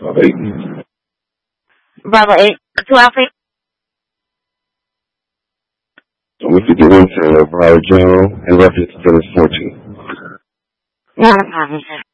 Bravo 8, 2 Alpha. We could get into Broward General in reference to this 14. Not a problem, sir.